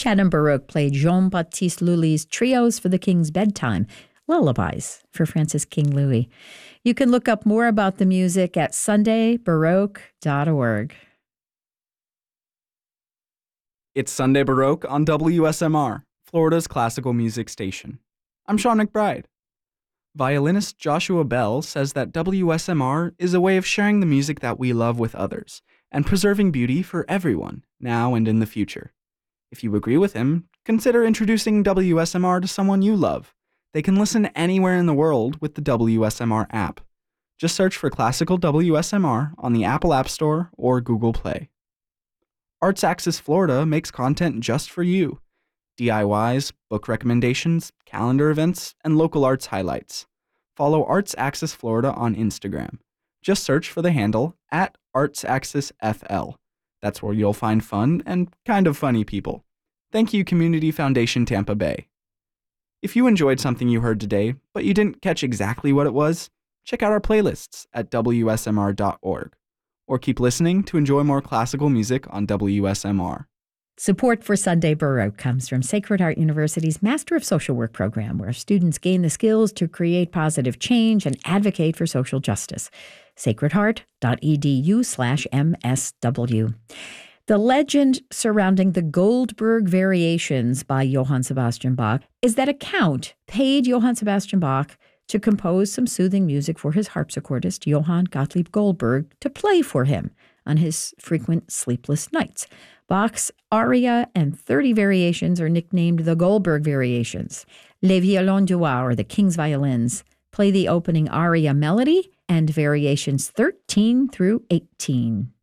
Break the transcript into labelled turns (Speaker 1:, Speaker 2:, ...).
Speaker 1: Chatham Baroque played Jean-Baptiste Lully's Trios for the King's Bedtime, Lullabies for Francis King Louis. You can look up more about the music at sundaybaroque.org.
Speaker 2: It's Sunday Baroque on WSMR, Florida's classical music station. I'm Sean McBride. Violinist Joshua Bell says that WSMR is a way of sharing the music that we love with others and preserving beauty for everyone, now and in the future. If you agree with him, consider introducing WSMR to someone you love. They can listen anywhere in the world with the WSMR app. Just search for Classical WSMR on the Apple App Store or Google Play. Arts Axis Florida makes content just for you. DIYs, book recommendations, calendar events, and local arts highlights. Follow Arts Axis Florida on Instagram. Just search for the handle @ArtsAxisFL. That's where you'll find fun and kind of funny people. Thank you, Community Foundation Tampa Bay. If you enjoyed something you heard today, but you didn't catch exactly what it was, check out our playlists at WSMR.org. Or keep listening to enjoy more classical music on WSMR.
Speaker 1: Support for Sunday Baroque comes from Sacred Heart University's Master of Social Work program, where students gain the skills to create positive change and advocate for social justice. sacredheart.edu/MSW. The legend surrounding the Goldberg Variations by Johann Sebastian Bach is that a count paid Johann Sebastian Bach to compose some soothing music for his harpsichordist, Johann Gottlieb Goldberg, to play for him on his frequent sleepless nights. Bach's aria and 30 variations are nicknamed the Goldberg Variations. Les Violons du Roi, or the King's Violins, play the opening aria melody and variations 13 through 18.